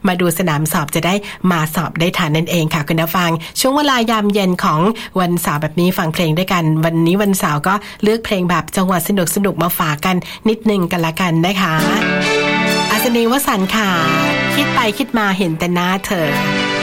มาดูสนามสอบจะได้มาสอบได้ทันนั่นเองค่ะคุณผู้ฟังช่วงเวลายามเย็นของวันเสาร์แบบนี้ฟังเพลงด้วยกันวันนี้วันเสาร์ก็เลือกเพลงแบบจังหวะสนุกๆมาฝากกันนิดนึงกันละกันนะคะอัศนีวสันต์ค่ะคิดไปคิดมาเห็นแต่หน้าเธอ